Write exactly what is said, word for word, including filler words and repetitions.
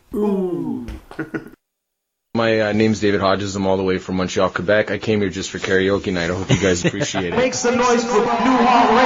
Ooh. My uh, name's David Hodges. I'm all the way from Montreal, Quebec. I came here just for karaoke night. I hope you guys appreciate it. Make some noise for New Hall Radio.